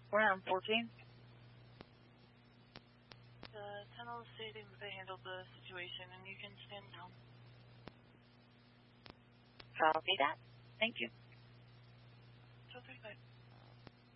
We're on 14. The tunnel is stating that they handled the situation and you can stand down. Copy that. Thank you. So 35.